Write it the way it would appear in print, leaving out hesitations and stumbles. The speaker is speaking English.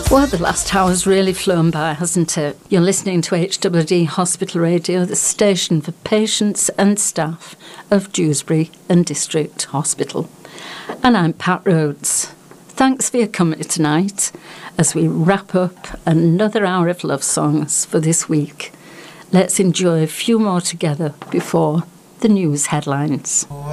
Well, the last hour's really flown by, hasn't it? You're listening to HWD Hospital Radio, the station for patients and staff of Dewsbury and District Hospital. And I'm Pat Rhodes. Thanks for your company tonight as we wrap up another hour of love songs for this week. Let's enjoy a few more together before the news headlines.